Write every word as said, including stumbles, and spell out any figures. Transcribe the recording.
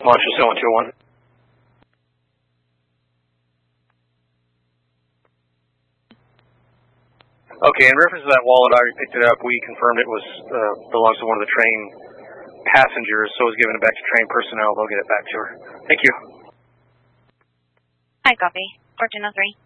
Launcher seven one two one. Okay, in reference to that wallet, I picked it up. We confirmed it was uh, belongs to one of the train passengers, so it was given it back to train personnel. They'll get it back to her. Thank you. Hi, copy. fourteen oh three.